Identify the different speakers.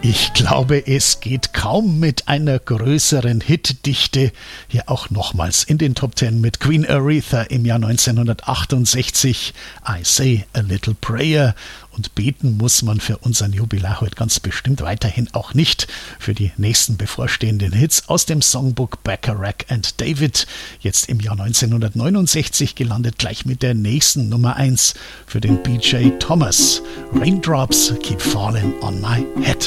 Speaker 1: Ich glaube, es geht kaum mit einer größeren Hitdichte. Hier auch nochmals in den Top 10 mit Queen Aretha im Jahr 1968. I Say a Little Prayer. Und beten muss man für unseren Jubilar heute ganz bestimmt weiterhin auch nicht. Für die nächsten bevorstehenden Hits aus dem Songbook Bacharach and David. Jetzt im Jahr 1969 gelandet, gleich mit der nächsten Nummer 1 für den BJ Thomas. Raindrops Keep Falling on My Head.